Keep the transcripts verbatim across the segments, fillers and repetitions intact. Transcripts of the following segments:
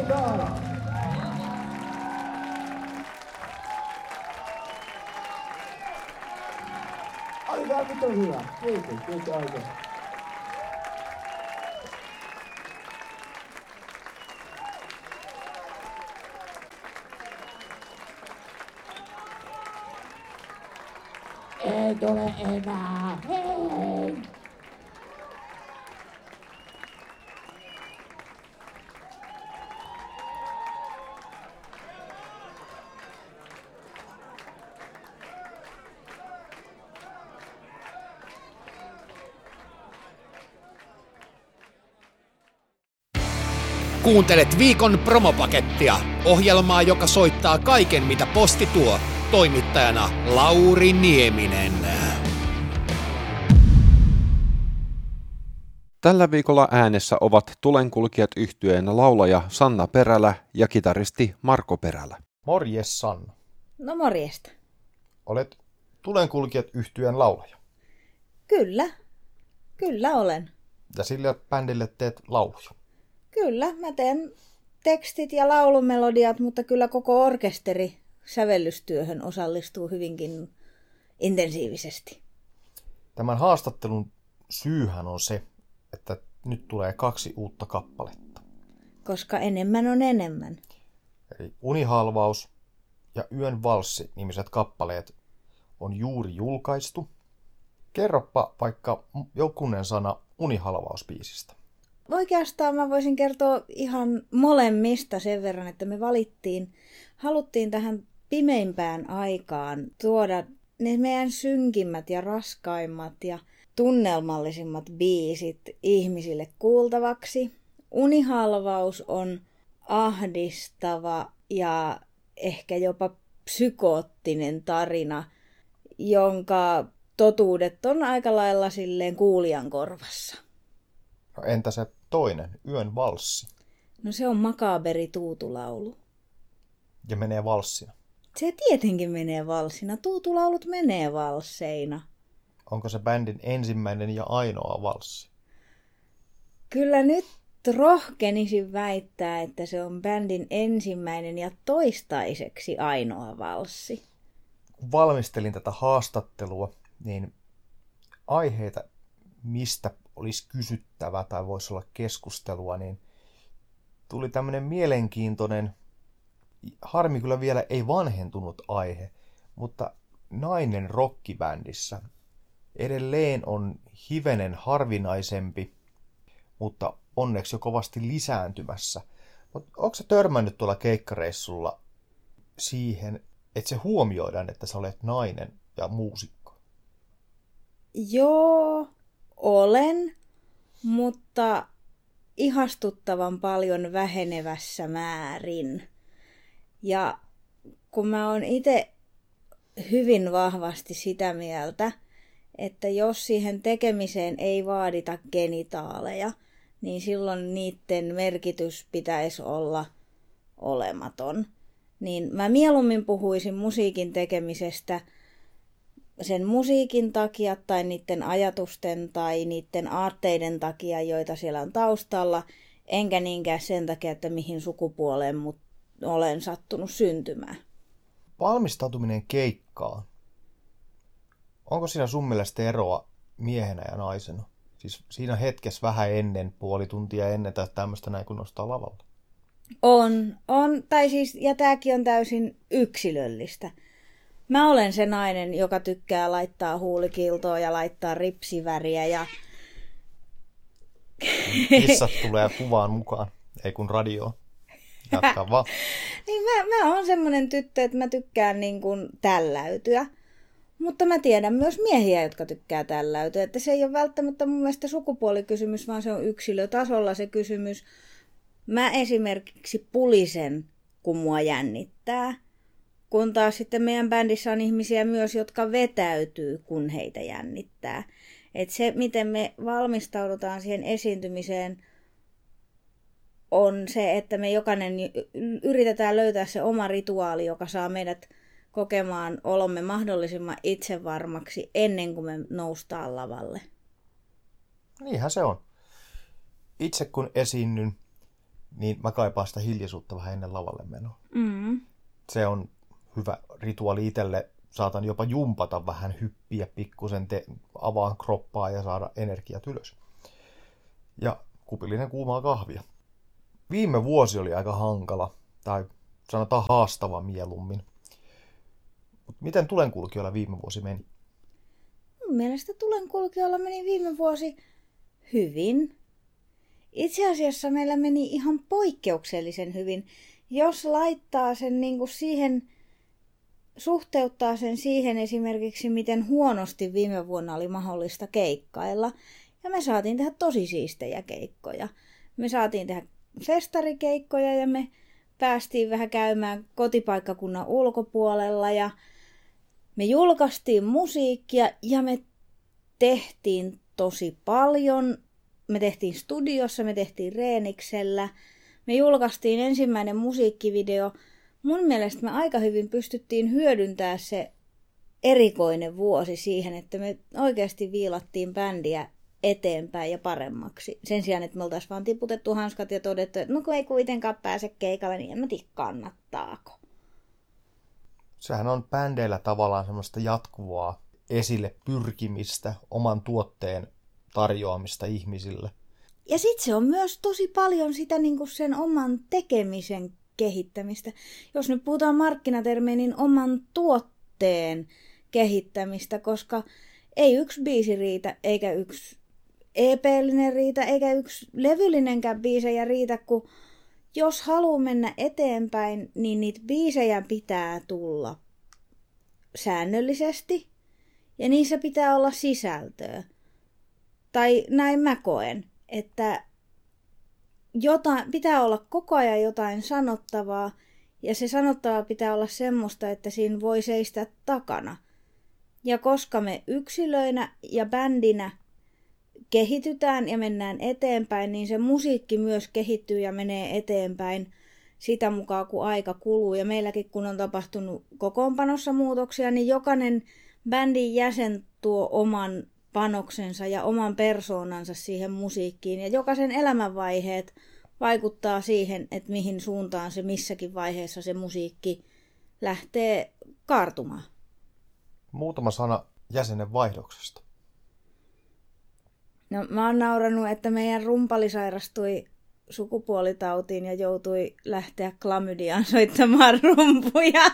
Kiitos! Aivan vitun hyvä. Kiitos, kiitos oikein. Ei tule enää. Hei! Kuuntelet viikon promopakettia, ohjelmaa, joka soittaa kaiken, mitä posti tuo. Toimittajana Lauri Nieminen. Tällä viikolla äänessä ovat Tulenkulkijat -yhtyeen laulaja Sanna Perälä ja kitaristi Marko Perälä. Morjes Sanna. No morjesta. Olet Tulenkulkijat -yhtyeen laulaja. Kyllä, kyllä olen. Ja sille bändille teet lauluja. Kyllä, mä teen tekstit ja laulumelodiat, mutta kyllä koko orkesteri sävellystyöhön osallistuu hyvinkin intensiivisesti. Tämän haastattelun syyhän on se, että nyt tulee kaksi uutta kappaletta. Koska enemmän on enemmän. Eli Unihalvaus ja Yön valssi -nimiset kappaleet on juuri julkaistu. Kerropa vaikka jokunen sana Unihalvaus-biisistä. Oikeastaan mä voisin kertoa ihan molemmista sen verran, että me valittiin, haluttiin tähän pimeimpään aikaan tuoda ne meidän synkimmät ja raskaimmat ja tunnelmallisimmat biisit ihmisille kuultavaksi. Unihalvaus on ahdistava ja ehkä jopa psykoottinen tarina, jonka totuudet on aika lailla silleen kuulijan korvassa. No entä se toinen, Yön valssi? No se on makaaberi tuutulaulu. Ja menee valssina. Se tietenkin menee valssina. Tuutulaulut menee valsseina. Onko se bändin ensimmäinen ja ainoa valssi? Kyllä nyt rohkenisin väittää, että se on bändin ensimmäinen ja toistaiseksi ainoa valssi. Kun valmistelin tätä haastattelua, niin aiheita, mistä olisi kysyttävä tai voisi olla keskustelua, niin tuli tämmöinen mielenkiintoinen, harmi kyllä vielä ei vanhentunut aihe, mutta nainen rockibändissä edelleen on hivenen harvinaisempi, mutta onneksi jo kovasti lisääntymässä. Mutta onko sä törmännyt tuolla keikkareissulla siihen, että se huomioidaan, että sä olet nainen ja muusikko? Joo, olen, mutta ihastuttavan paljon vähenevässä määrin. Ja kun mä oon itse hyvin vahvasti sitä mieltä, että jos siihen tekemiseen ei vaadita genitaaleja, niin silloin niiden merkitys pitäisi olla olematon. Niin mä mieluummin puhuisin musiikin tekemisestä sen musiikin takia tai niiden ajatusten tai niiden aatteiden takia, joita siellä on taustalla, enkä niinkään sen takia, että mihin sukupuoleen mut olen sattunut syntymään. Valmistautuminen keikkaan. Onko siinä sun mielestä eroa miehenä ja naisena? Siis siinä hetkessä vähän ennen, puoli tuntia ennen tai tämmöistä näin kun nostaa lavalle. On, on, tai siis, ja tääkin on täysin yksilöllistä. Mä olen se nainen, joka tykkää laittaa huulikiltoa ja laittaa ripsiväriä ja... Kissat tulee kuvaan mukaan, ei kun radioon. Jatka vaan. Niin mä, mä oon semmonen tyttö, että mä tykkään niin kuin tälläytyä. Mutta mä tiedän myös miehiä, jotka tykkää tälläytyä. Että se ei ole välttämättä mun mielestä sukupuolikysymys, vaan se on yksilötasolla se kysymys. Mä esimerkiksi pulisen, kun mua jännittää. Kun taas sitten meidän bändissä on ihmisiä myös, jotka vetäytyy, kun heitä jännittää. Et se, miten me valmistaudutaan siihen esiintymiseen, on se, että me jokainen yritetään löytää se oma rituaali, joka saa meidät kokemaan olomme mahdollisimman itsevarmaksi ennen kuin me noustaan lavalle. Niinhän se on. Itse kun esiinnyn, niin mä kaipaan sitä hiljaisuutta vähän ennen lavalle menoa. Mm. Se on hyvä rituaali itselle. Saatan jopa jumpata vähän, hyppiä pikkusen, te- avaan kroppaa ja saada energiat ylös. Ja kupillinen kuumaa kahvia. Viime vuosi oli aika hankala, tai sanotaan haastava mieluummin. Mut miten tulenkulkijoilla viime vuosi meni? Mun mielestä tulenkulkijoilla meni viime vuosi hyvin. Itse asiassa meillä meni ihan poikkeuksellisen hyvin. Jos laittaa sen niin kuin siihen, suhteuttaa sen siihen esimerkiksi, miten huonosti viime vuonna oli mahdollista keikkailla. Ja me saatiin tehdä tosi siistejä keikkoja. Me saatiin tehdä festarikeikkoja ja me päästiin vähän käymään kotipaikkakunnan ulkopuolella ja me julkaistiin musiikkia ja me tehtiin tosi paljon. Me tehtiin studiossa, me tehtiin Reeniksellä. Me julkaistiin ensimmäinen musiikkivideo. Mun mielestä me aika hyvin pystyttiin hyödyntämään se erikoinen vuosi siihen, että me oikeasti viilattiin bändiä eteenpäin ja paremmaksi. Sen sijaan, että me oltaisiin vaan tiputettu hanskat ja todettu, että no kun ei kuitenkaan pääse keikalle, niin en mä tiedä kannattaako. Sehän on bändeillä tavallaan semmoista jatkuvaa esille pyrkimistä, oman tuotteen tarjoamista ihmisille. Ja sitten se on myös tosi paljon sitä niin kuin sen oman tekemisen kehittämistä. Jos nyt puhutaan markkinatermein, niin oman tuotteen kehittämistä, koska ei yksi biisi riitä, eikä yksi E P-linen riitä, eikä yksi levyllinenkään biisejä riitä, kun jos haluaa mennä eteenpäin, niin niitä biisejä pitää tulla säännöllisesti ja niissä pitää olla sisältöä. Tai näin mä koen, että jotain, pitää olla koko ajan jotain sanottavaa ja se sanottava pitää olla semmoista, että siinä voi seistä takana. Ja koska me yksilöinä ja bändinä kehitytään ja mennään eteenpäin, niin se musiikki myös kehittyy ja menee eteenpäin sitä mukaan, kun aika kuluu. Ja meilläkin, kun on tapahtunut kokoonpanossa muutoksia, niin jokainen bändin jäsen tuo oman panoksensa ja oman persoonansa siihen musiikkiin. Ja jokaisen elämänvaiheet vaikuttaa siihen, että mihin suuntaan se missäkin vaiheessa se musiikki lähtee kaartumaan. Muutama sana jäsenen vaihdoksesta. No, mä oon naurannut, että meidän rumpali sairastui sukupuolitautiin ja joutui lähteä klamydiaan soittamaan rumpuja.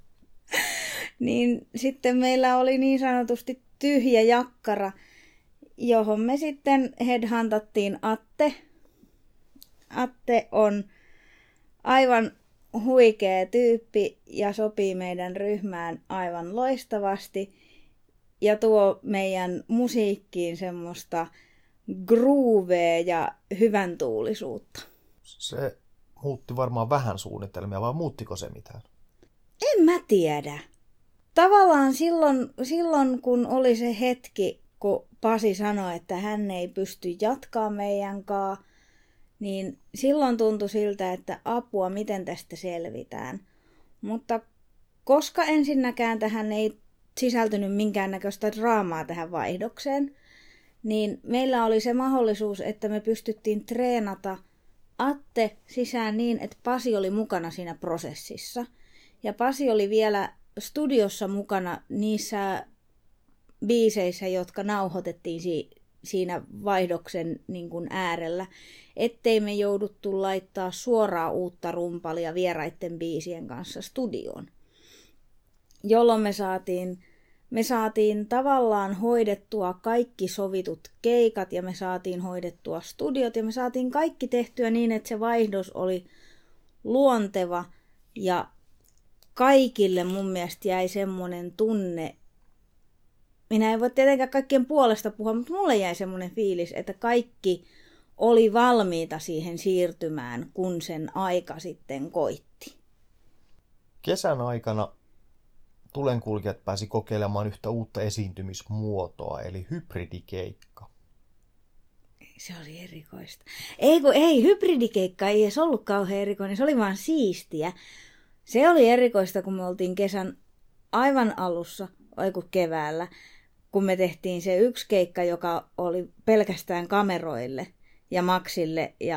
Niin sitten meillä oli niin sanotusti tyhjä jakkara, johon me sitten headhuntattiin Atte. Atte on aivan huikea tyyppi ja sopii meidän ryhmään aivan loistavasti ja tuo meidän musiikkiin semmoista groovea ja hyvän tuulisuutta. Se muutti varmaan vähän suunnitelmia, vai muuttiko se mitään? En mä tiedä. Tavallaan silloin, silloin kun oli se hetki, kun Pasi sanoi, että hän ei pysty jatkaa meidän kanssa, niin silloin tuntui siltä, että apua, miten tästä selvitään. Mutta koska ensinnäkään tähän ei sisältynyt minkäännäköistä draamaa tähän vaihdokseen, niin meillä oli se mahdollisuus, että me pystyttiin treenata Atte sisään niin, että Pasi oli mukana siinä prosessissa. Ja Pasi oli vielä studiossa mukana niissä biiseissä, jotka nauhoitettiin si- siinä vaihdoksen niin kuin äärellä, ettei me jouduttu laittaa suoraan uutta rumpalia vieraiden biisien kanssa studioon. Jolloin me saatiin, me saatiin tavallaan hoidettua kaikki sovitut keikat ja me saatiin hoidettua studiot ja me saatiin kaikki tehtyä niin, että se vaihdos oli luonteva ja kaikille mun mielestä jäi semmoinen tunne, minä en voi tietenkään kaikkien puolesta puhua, mutta mulle jäi semmoinen fiilis, että kaikki oli valmiita siihen siirtymään, kun sen aika sitten koitti. Kesän aikana tulenkulkijat pääsi kokeilemaan yhtä uutta esiintymismuotoa, eli hybridikeikka. Se oli erikoista. Ei kun ei, hybridikeikka ei edes ollut kauhean erikoinen, se oli vaan siistiä. Se oli erikoista, kun me oltiin kesän aivan alussa, vai kun keväällä, kun me tehtiin se yksi keikka, joka oli pelkästään kameroille ja Maxille ja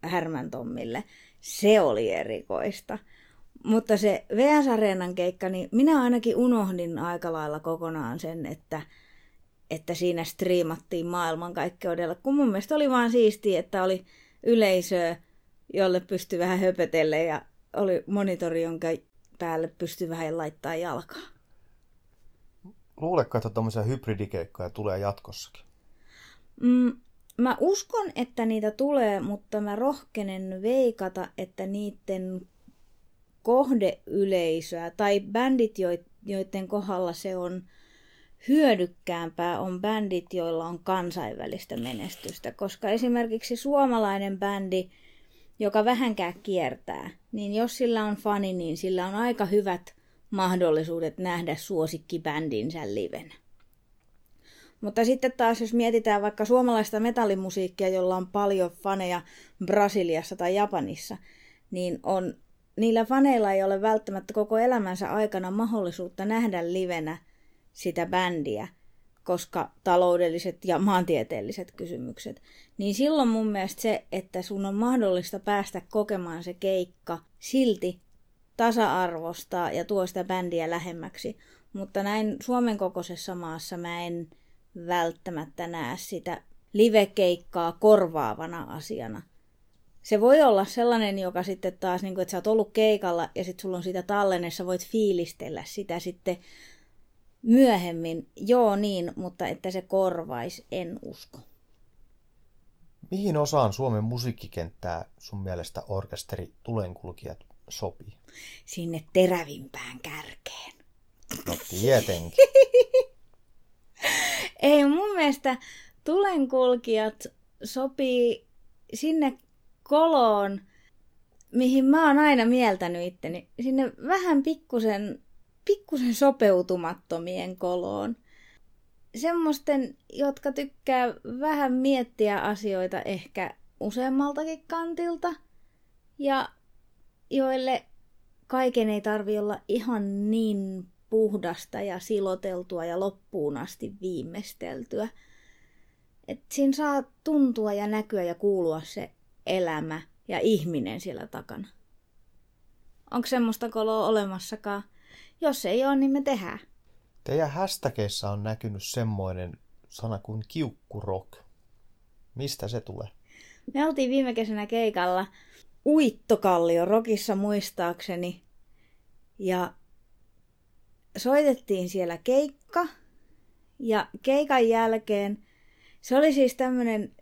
Härmän Tommille. Se oli erikoista. Mutta se V S-areenan keikka, niin minä ainakin unohdin aika lailla kokonaan sen, että, että siinä striimattiin maailmankaikkeudella. Kun mun mielestä oli vaan siistiä, että oli yleisöä, jolle pystyi vähän höpötelle ja oli monitori, jonka päälle pystyi vähän laittaa jalkaa. Luuletko, että tuommoisia hybridikeikkoja tulee jatkossakin? Mm, mä uskon, että niitä tulee, mutta mä rohkenen veikata, että niiden kohdeyleisöä tai bändit, joiden kohdalla se on hyödykkäämpää, on bändit, joilla on kansainvälistä menestystä. Koska esimerkiksi suomalainen bändi, joka vähänkään kiertää, niin jos sillä on fani, niin sillä on aika hyvät mahdollisuudet nähdä suosikkibändinsä livenä. Mutta sitten taas, jos mietitään vaikka suomalaista metallimusiikkia, jolla on paljon faneja Brasiliassa tai Japanissa, niin on, niillä faneilla ei ole välttämättä koko elämänsä aikana mahdollisuutta nähdä livenä sitä bändiä, koska taloudelliset ja maantieteelliset kysymykset. Niin silloin mun mielestä se, että sun on mahdollista päästä kokemaan se keikka silti tasa-arvostaa ja tuo sitä bändiä lähemmäksi. Mutta näin Suomen kokoisessa maassa mä en välttämättä näe sitä livekeikkaa korvaavana asiana. Se voi olla sellainen, joka sitten taas, niin kuin, että sä oot ollut keikalla ja sitten sulla on sitä tallennessa, voit fiilistellä sitä sitten myöhemmin. Joo niin, mutta että se korvaisi, en usko. Mihin osaan Suomen musiikkikenttää sun mielestä orkesteri Tulenkulkijat sopii? Sinne terävimpään kärkeen. No tietenkin. Ei, mun mielestä Tulenkulkijat sopii sinne koloon, mihin mä oon aina mieltänyt itteni. Sinne vähän pikkusen, pikkusen sopeutumattomien koloon. Semmoisten, jotka tykkää vähän miettiä asioita ehkä useammaltakin kantilta. Ja joille kaiken ei tarvi olla ihan niin puhdasta ja siloteltua ja loppuun asti viimeisteltyä. Et siinä saa tuntua ja näkyä ja kuulua se elämä ja ihminen siellä takana. Onko semmoista koloa olemassakaan? Jos ei ole, niin me tehdään. Teidän hashtageissa on näkynyt semmoinen sana kuin kiukkurock. Mistä se tulee? Me oltiin viime kesänä keikalla Uittokallio Rockissa muistaakseni. Ja soitettiin siellä keikka. Ja keikan jälkeen se oli siis tämmönen,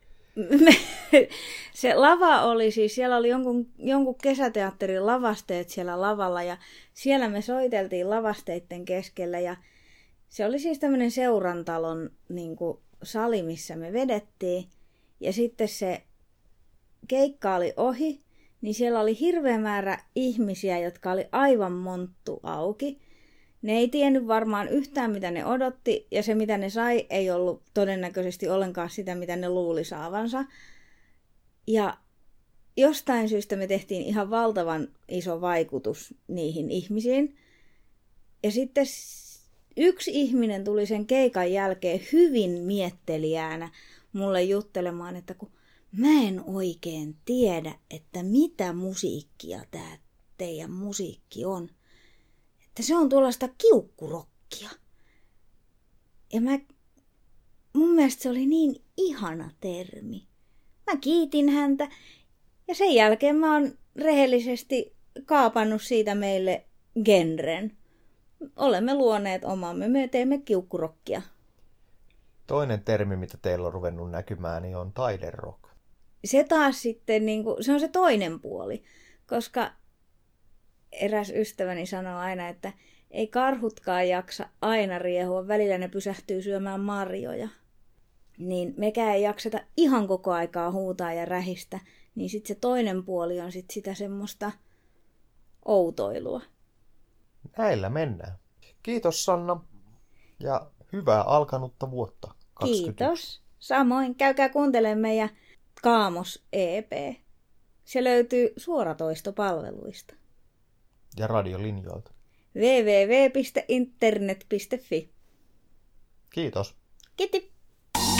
se lava oli siis, siellä oli jonkun, jonkun kesäteatterin lavasteet siellä lavalla ja siellä me soiteltiin lavasteiden keskellä ja se oli siis tämmönen seurantalon niin kuin sali, missä me vedettiin ja sitten se keikka oli ohi, niin siellä oli hirveä määrä ihmisiä, jotka oli aivan monttu auki. Ne ei tiennyt varmaan yhtään, mitä ne odotti, ja se, mitä ne sai, ei ollut todennäköisesti ollenkaan sitä, mitä ne luuli saavansa. Ja jostain syystä me tehtiin ihan valtavan iso vaikutus niihin ihmisiin. Ja sitten yksi ihminen tuli sen keikan jälkeen hyvin miettelijänä mulle juttelemaan, että kun mä en oikein tiedä, että mitä musiikkia tää teidän musiikki on. Että se on tuollaista kiukkurokkia. Ja mä, mun mielestä se oli niin ihana termi. Mä kiitin häntä ja sen jälkeen mä oon rehellisesti kaapannut siitä meille genren. Olemme luoneet omamme, me teemme kiukkurokkia. Toinen termi, mitä teillä on ruvennut näkymään, niin on taiderock. Se taas sitten, niin kuin, se on se toinen puoli, koska eräs ystäväni sanoo aina, että ei karhutkaan jaksa aina riehua, välillä ne pysähtyy syömään marjoja. Niin mekään ei jakseta ihan koko aikaa huutaa ja rähistä, niin sitten se toinen puoli on sit sitä semmoista outoilua. Näillä mennään. Kiitos Sanna ja hyvää alkanutta vuotta kaksikymmentäyksi. Kiitos. Samoin käykää kuuntelemaan meidän Kaamos E P. Se löytyy suoratoistopalveluista. Ja radiolinjoilta. double-u double-u double-u piste internet piste fi. Kiitos. Kiitos.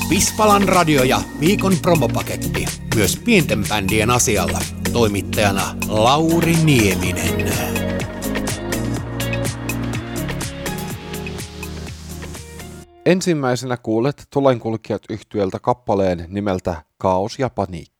Pispalan radio ja viikon promopaketti. Myös pienten bändien asialla. Toimittajana Lauri Nieminen. Ensimmäisenä kuulet Tulenkulkijat -yhtyeeltä kappaleen nimeltä Kaos ja paniikki.